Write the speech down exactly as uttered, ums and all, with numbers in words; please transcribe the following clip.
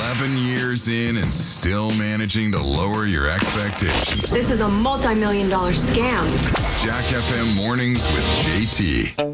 eleven years in and still managing to lower your expectations. This is a multi-million dollar scam. Jack F M Mornings with J T.